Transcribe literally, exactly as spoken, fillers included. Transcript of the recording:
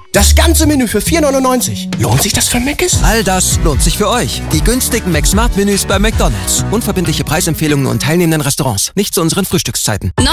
Das ganze Menü für vier neunundneunzig. Lohnt sich das für Mc's? All das lohnt sich für euch. Die günstigen McSmart-Menüs bei McDonald's. Unverbindliche Preisempfehlungen und teilnehmenden Restaurants. Nicht zu unseren Frühstückszeiten.